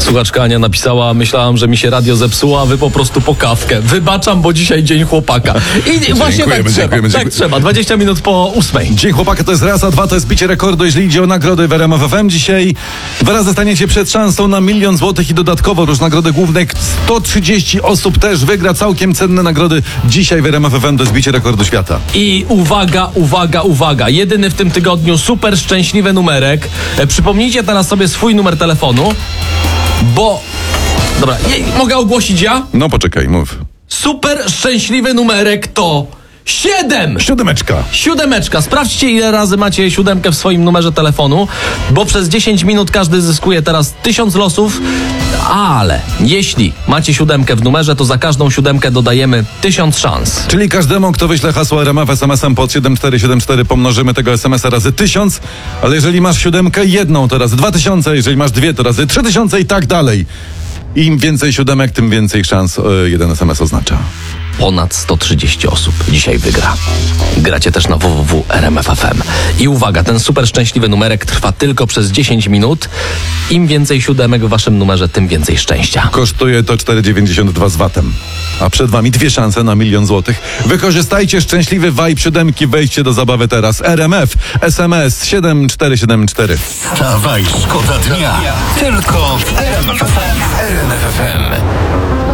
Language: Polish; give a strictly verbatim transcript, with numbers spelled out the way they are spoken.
Słuchaczka Ania napisała, myślałam, że mi się radio zepsuło, a wy po prostu po kawkę. Wybaczam, bo dzisiaj dzień chłopaka. I właśnie tak trzeba, dziękujemy, tak trzeba. dwadzieścia minut po ósmej. Dzień chłopaka to jest raz, a dwa to jest bicie rekordu, jeżeli idzie o nagrody w R M F F M. Dzisiaj dwa razy staniecie przed szansą na milion złotych i dodatkowo róż nagrody głównej. sto trzydzieści osób też wygra całkiem cenne nagrody dzisiaj w R M F F M. To jest bicie rekordu świata. I uwaga, uwaga, uwaga. Jedyny w tym tygodniu super szczęśliwy numerek. E, przypomnijcie teraz sobie swój numer telefonu, bo... Dobra, je, mogę ogłosić ja? No poczekaj, mów. Super szczęśliwy numerek to... Siedem! Siódemeczka. Siódemeczka. Sprawdźcie, ile razy macie siódemkę w swoim numerze telefonu, bo przez dziesięć minut każdy zyskuje teraz tysiąc losów, ale jeśli macie siódemkę w numerze, to za każdą siódemkę dodajemy tysiąc szans. Czyli każdemu, kto wyśle hasło R M F S M S-em pod siedem cztery siedem cztery, pomnożymy tego es em es a razy tysiąc, ale jeżeli masz siódemkę jedną, to razy dwa tysiące, jeżeli masz dwie, to razy trzy tysiące i tak dalej. Im więcej siódemek, tym więcej szans e, jeden es em es oznacza. Ponad sto trzydzieści osób dzisiaj wygra. Gracie też na w w w kropka r m f f m. I uwaga, ten super szczęśliwy numerek trwa tylko przez dziesięć minut. Im więcej siódemek w waszym numerze, tym więcej szczęścia. Kosztuje to cztery dziewięćdziesiąt dwa z vatem. A przed wami dwie szanse na milion złotych. Wykorzystajcie szczęśliwy vibe siódemki. Wejdźcie do zabawy teraz. R M F, es em es siedem cztery siedem cztery. Wstawaj, szkoda dnia. Tylko w R M F F M. R M F F M.